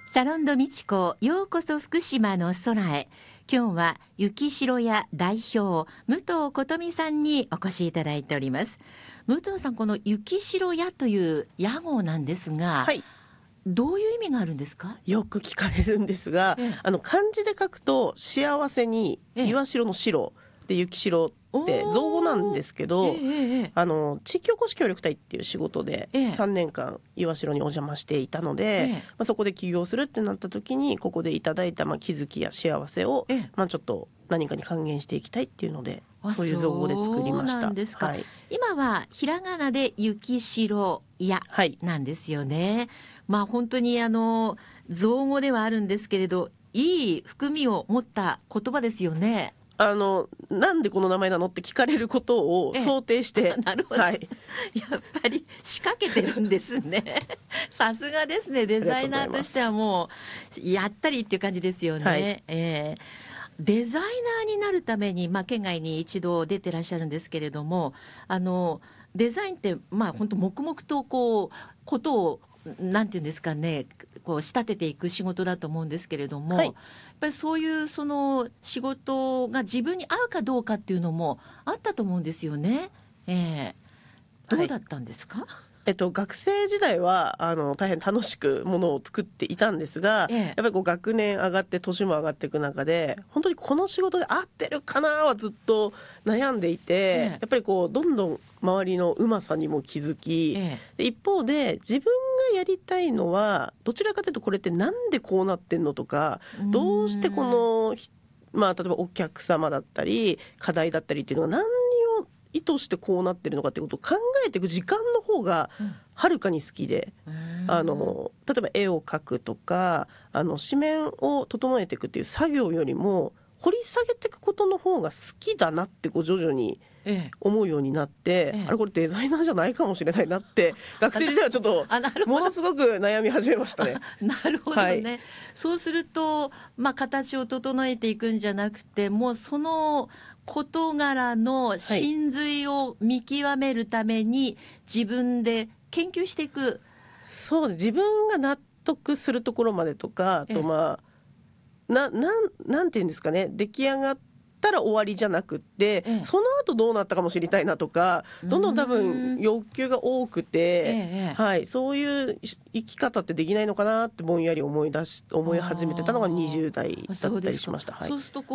サロンド美智子、ようこそ福島の空へ。今日は雪城屋代表武藤琴美さんにお越しいただいております。武藤さん、この雪城屋という屋号なんですが、 はい、 どういう意味があるんですか？ よく聞かれるんですが、漢字で書くと幸せに岩城の城で雪城って造語なんですけど、地域おこし協力隊っていう仕事で3年間岩城にお邪魔していたので、そこで起業するってなった時にここでいただいた気づきや幸せをちょっと何かに還元していきたいっていうので、そういう造語で作りました。 そうなんですか。 はい、 今はひらがなで雪城屋なんですよね。本当に造語ではあるんですけれど、いい含みを持った言葉ですよね。 なんでこの名前なのって聞かれることを想定して、 なるほど、やっぱり仕掛けてるんですね。さすがですね。デザイナーとしてはもうやったりっていう感じですよね。デザイナーになるために、県外に一度出てらっしゃるんですけれども、デザインって本当黙々とことをなんていうんですかね、仕立てていく仕事だと思うんですけれども、やっぱりそういうその仕事が自分に合うかどうかっていうのもあったと思うんですよね。どうだったんですか？ 学生時代は大変楽しくものを作っていたんですが、やっぱり学年上がって年も上がっていく中で、本当にこの仕事で合ってるかなはずっと悩んでいて、やっぱりどんどん周りのうまさにも気づき、で一方で自分がやりたいのはどちらかというと、これってなんでこうなってんのとか、どうしてこの例えばお客様だったり課題だったりっていうのが何を意図してこうなってるのかっていうことを考えていく時間の方がはるかに好きで、例えば絵を描くとか紙面を整えていくっていう作業よりも掘り下げていくことの方が好きだなって徐々に思うようになって、これデザイナーじゃないかもしれないなって学生時代はちょっとものすごく悩み始めましたね。 なるほどね。そうすると、形を整えていくんじゃなくて、もうその事柄の真髄を見極めるために自分で研究していく。 そう、自分が納得するところまでとか、あとなんていうんですかね、出来上がったら終わりじゃなくって、その後どうなったかも知りたいなとか、どんどん多分欲求が多くて、そういう生き方ってできないのかなってぼんやり思い始めてたのが20代だったりしました。 そうすると